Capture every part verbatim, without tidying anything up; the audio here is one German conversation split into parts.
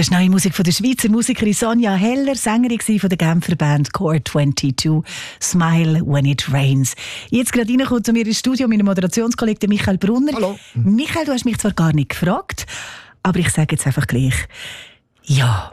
Das ist neue Musik von der Schweizer Musikerin Sonja Heller, Sängerin von der Genfer Band Core zweiundzwanzig. Smile when it rains. Jetzt gerade reinkommt zu mir ins Studio mein Moderationskollege Michael Brunner. Hallo. Michael, du hast mich zwar gar nicht gefragt, aber ich sage jetzt einfach gleich. Ja.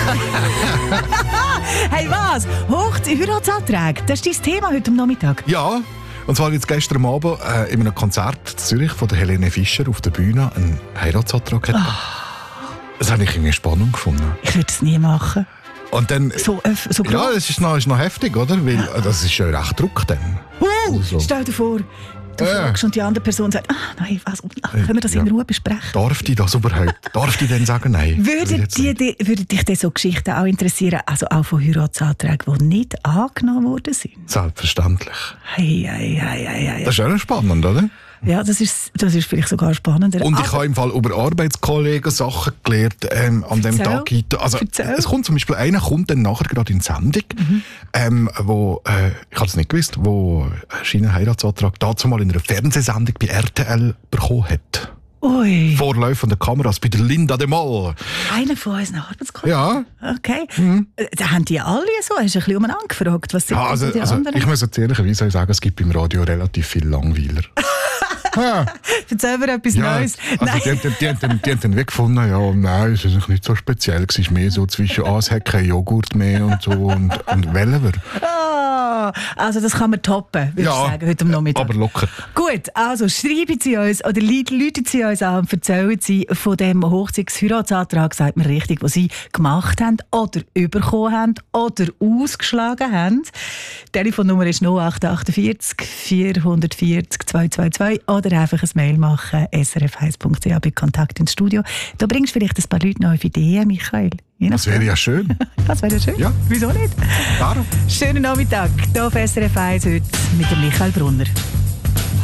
Hey, was? Hochzeit, Heiratsanträge, das ist dein Thema heute am Nachmittag. Ja, und zwar jetzt gestern Abend äh, in einem Konzert in Zürich von der Helene Fischer auf der Bühne einen Heiratsantrag gehabt. Oh. Das habe ich irgendwie spannend gefunden. Ich würde es nie machen. Und dann, so, äh, so ja, das ist noch, ist noch heftig, oder? Weil ja. Das ist ja recht Druck dann. Uh, also. Stell dir vor, du äh. fragst und die andere Person sagt, ah, nein, was, ach, können wir das ja. in Ruhe besprechen? Darf die das überhaupt? Darf die denn sagen, nein? Würde, die, die, würde dich diese so Geschichten auch interessieren, also auch von Heiratsanträgen, die nicht angenommen worden sind? Selbstverständlich. Hey, hey, hey, hey, hey. Das ist auch spannend, oder? Ja, das ist, das ist vielleicht sogar spannender. Und ich habe im Fall über Arbeitskollegen Sachen gelernt ähm, an dem Tag. Also, es kommt zum Beispiel einer, kommt dann nachher gerade in die Sendung, mhm. ähm, wo, äh, ich habe es nicht gewusst, wo einen Heiratsantrag dazu mal in einer Fernsehsendung bei R T L bekommen hat. Ui. Vorlaufende Kameras bei der Linda de Mol. Einer von unseren Arbeitskollegen? Ja. Okay. Mhm. Da haben die alle so, hast du ein bisschen umeinander gefragt, was sind ja, also, die also, anderen? Ich muss jetzt ehrlicherweise sagen, es gibt im Radio relativ viel Langweiler. Ja. Erzähl mir etwas ja, Neues. Also die, die, die, die, die haben dann weggefunden, ja, nein, es ist nicht so speziell, es ist mehr so zwischen Aashäck, kein Joghurt mehr und so und, und Wellever. Oh, also das kann man toppen, würde ja, ich sagen, heute am Nachmittag. Aber locker. Gut, also schreiben Sie uns oder läuten Sie uns an und erzählen Sie von dem Hochzeits-Heiratsantrag, sagt man richtig, den Sie gemacht haben oder bekommen haben oder ausgeschlagen haben. Die Telefonnummer ist null acht acht vier vier vier vier zwei zwei zwei oder einfach ein Mail machen, s r f eins punkt c h bei Kontakt ins Studio. Da bringst du vielleicht ein paar Leute neue Ideen, Michael. Das wäre ja schön. Das wäre ja schön. Ja. Wieso nicht? Darum. Schönen Nachmittag hier auf S R F eins heute mit dem Michael Brunner.